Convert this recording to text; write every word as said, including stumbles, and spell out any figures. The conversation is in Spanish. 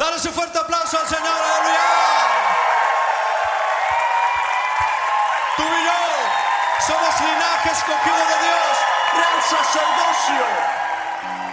Dale ese fuerte aplauso al Señor, aleluya. Tú y yo somos linaje escogido de Dios.